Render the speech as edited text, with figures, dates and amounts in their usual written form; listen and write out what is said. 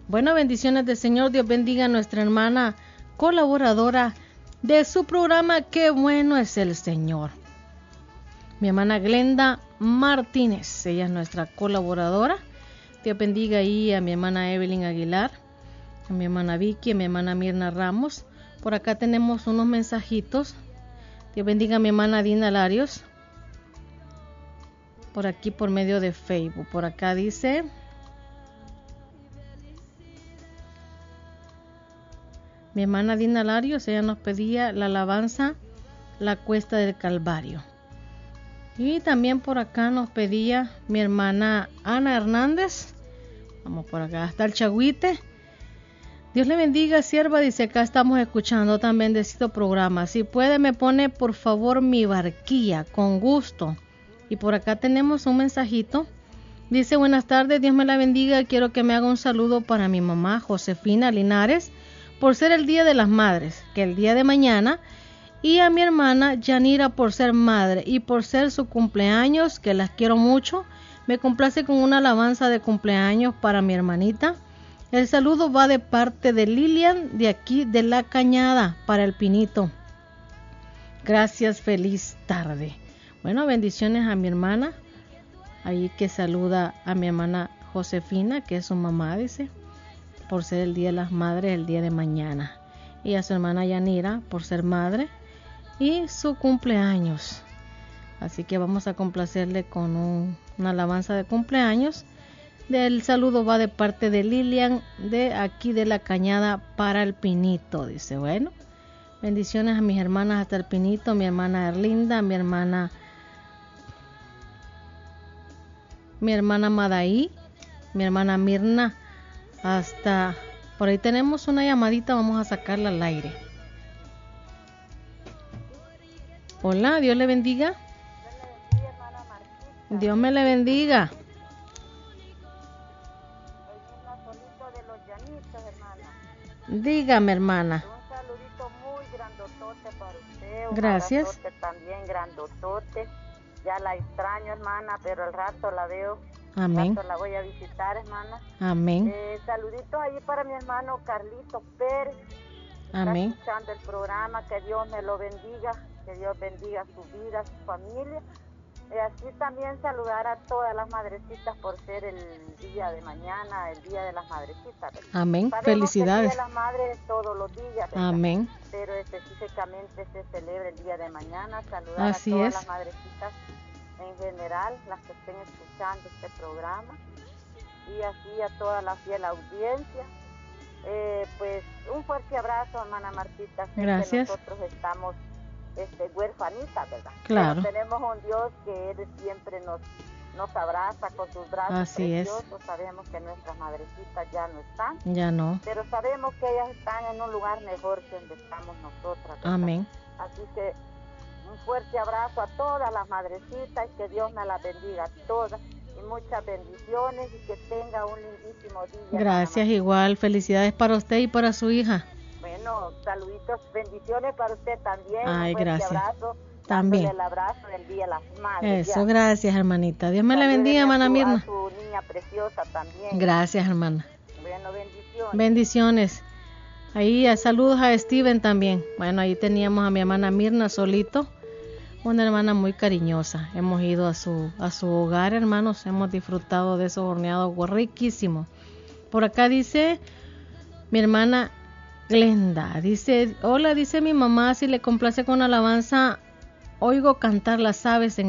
Bueno, bendiciones del Señor. Dios bendiga a nuestra hermana colaboradora de su programa. Qué bueno es el Señor. Mi hermana Glenda Martínez, ella es nuestra colaboradora. Dios bendiga ahí a mi hermana Evelyn Aguilar, a mi hermana Vicky, a mi hermana Mirna Ramos. Por acá tenemos unos mensajitos. Dios bendiga a mi hermana Dina Larios. Por aquí por medio de Facebook. Por acá dice: mi hermana Dina Larios, ella nos pedía la alabanza La Cuesta del Calvario. Y también por acá nos pedía mi hermana Ana Hernández. Vamos por acá hasta el Chagüite. Dios le bendiga, sierva. Dice: acá estamos escuchando tan bendecido programa. Si puede, me pone por favor Mi Barquilla, con gusto. Y por acá tenemos un mensajito. Dice: buenas tardes, Dios me la bendiga. Quiero que me haga un saludo para mi mamá Josefina Linares, por ser el Día de las Madres, que el día de mañana, y a mi hermana Yanira por ser madre y por ser su cumpleaños, que las quiero mucho. Me complace con una alabanza de cumpleaños para mi hermanita. El saludo va de parte de Lilian, de aquí de La Cañada, para el Pinito. Gracias, feliz tarde. Bueno, bendiciones a mi hermana, ahí que saluda a mi hermana Josefina, que es su mamá, dice, por ser el Día de las Madres, el día de mañana. Y a su hermana Yanira, por ser madre, y su cumpleaños. Así que vamos a complacerle con una alabanza de cumpleaños. El saludo va de parte de Lilian, de aquí de La Cañada, para el Pinito. Dice: bueno, bendiciones a mis hermanas hasta el Pinito, mi hermana Erlinda, mi hermana Madaí, mi hermana Mirna. Hasta por ahí tenemos una llamadita, vamos a sacarla al aire. Hola, Dios le bendiga. Dios me le bendiga. Dígame, hermana. Un saludito muy grandotote para usted. Gracias. Un también grandotote. Ya la extraño, hermana, pero al rato la veo. Amén. Al rato la voy a visitar, hermana. Amén. Saluditos ahí para mi hermano Carlito Pérez. Amén. Está escuchando el programa. Que Dios me lo bendiga. Que Dios bendiga su vida, su familia. Así también saludar a todas las madrecitas por ser el día de mañana, el Día de las Madrecitas, ¿verdad? Amén. Sabemos Felicidades. Que el Día de las Madres es todos los días, ¿verdad? Amén. Pero específicamente se celebra el día de mañana. Saludar Así a todas es. las madrecitas en general, las que estén escuchando este programa, y así a toda la fiel audiencia. Pues un fuerte abrazo, hermana Martita. Sé Gracias. que nosotros estamos huerfanita, ¿verdad? Claro. Pero tenemos un Dios que Él siempre nos abraza con sus brazos. Así preciosos. Sabemos que nuestras madrecitas ya no están. Ya no. Pero sabemos que ellas están en un lugar mejor que donde estamos nosotras, ¿verdad? Amén. Así que un fuerte abrazo a todas las madrecitas y que Dios me las bendiga a todas. Y muchas bendiciones y que tenga un lindísimo día. Gracias, igual. Felicidades para usted y para su hija. Bueno, saluditos, bendiciones para usted también. Ay, un fuerte gracias. Abrazo, también. El abrazo del Día de las Madres. Eso, ya. Gracias, hermanita. Dios me la bendiga, hermana Mirna. A su niña preciosa también. Gracias, hermana. Bueno, bendiciones. Bendiciones. Ahí saludos a Steven también. Bueno, ahí teníamos a mi hermana Mirna solito. Una hermana muy cariñosa. Hemos ido a su hogar, hermanos. Hemos disfrutado de esos horneados riquísimos. Por acá dice mi hermana Glenda. Dice: hola, dice mi mamá, si le complace con alabanza, oigo cantar las aves en